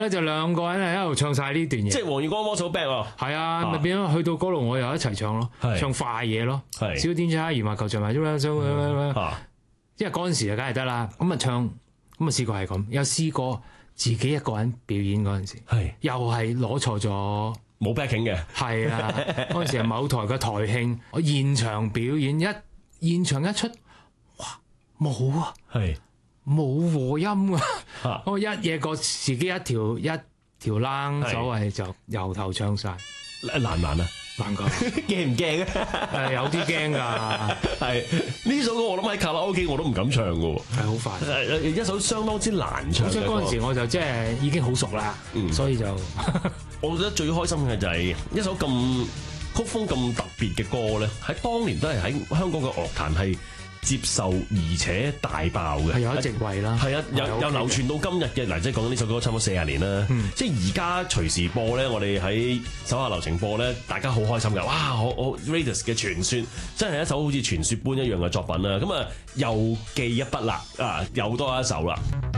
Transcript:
咧就兩個人喺度唱晒呢段嘢， 即係黃月光魔手 back 喎。 係啊，咪變咗去到嗰度我又一齊唱咯，唱快嘢咯，小天差如麻球場埋因為嗰陣時就梗係得啦，咁啊唱，咁啊試過係咁，有試過自己一個人表演嗰陣時，又係攞錯咗。 冇 backing 嘅， 係啊！嗰陣時係某台嘅台慶，我現場表演現場一出，哇冇啊，冇和音啊！我一嘢過自己一條冷，所謂就由頭唱晒， 難唔難啊？ 難㗎， 驚唔驚啊？ 有啲驚㗎。係呢首歌我諗喺卡拉 OK 我都唔敢唱㗎喎，係好快， 一首相當之難唱嘅歌。 即係嗰陣時我就即係已經好熟啦，所以就我覺得最開心嘅就係一首咁曲風咁特別嘅歌咧，喺當年都係喺香港嘅樂壇係接受而且大爆嘅， 係有一席位啦。係啊， 又流傳到今日嘅嗱，即係講緊呢首歌差唔多40年啦。即係而家隨時播咧，我哋喺手下留情播咧，大家好開心㗎。哇！我 Raidas 嘅傳說真係一首好似傳說般一樣嘅作品啦。咁啊，又記一筆啦，又多一首啦。